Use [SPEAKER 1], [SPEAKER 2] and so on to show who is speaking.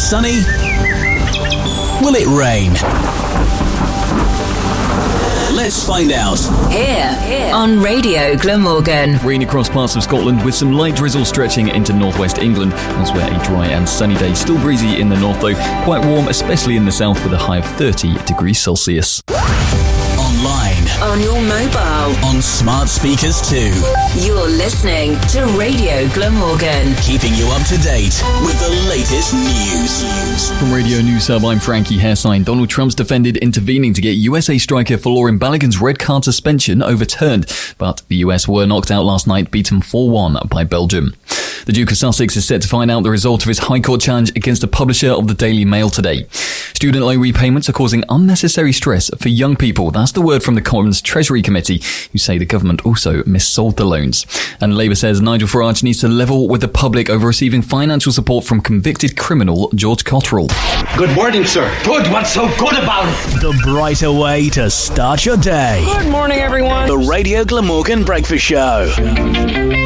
[SPEAKER 1] sunny? Will it rain? Let's find out.
[SPEAKER 2] Here on Radio Glamorgan.
[SPEAKER 3] Rain across parts of Scotland with some light drizzle stretching into northwest England. Elsewhere, a dry and sunny day. Still breezy in the north though. Quite warm, especially in the south, with a high of 30 degrees Celsius.
[SPEAKER 1] Online.
[SPEAKER 2] On your mobile.
[SPEAKER 1] On smart speakers too.
[SPEAKER 2] You're listening to Radio Glamorgan.
[SPEAKER 1] Keeping you up to date with the latest news.
[SPEAKER 3] From Radio News Hub, I'm Frankie Hairsign. Donald Trump's defended intervening to get USA striker Folarin Balogun's red card suspension overturned. But the US were knocked out last night, beaten 4-1 by Belgium. The Duke of Sussex is set to find out the result of his High Court challenge against the publisher of the Daily Mail today. Student loan repayments are causing unnecessary stress for young people. That's the word from the Commons Treasury Committee, who say the government also missold the loans. And Labour says Nigel Farage needs to level with the public over receiving financial support from convicted criminal George Cotterill.
[SPEAKER 4] Good morning, sir. Good. What's so good about it?
[SPEAKER 1] The brighter way to start your day.
[SPEAKER 5] Good morning, everyone.
[SPEAKER 1] The Radio Glamorgan Breakfast Show.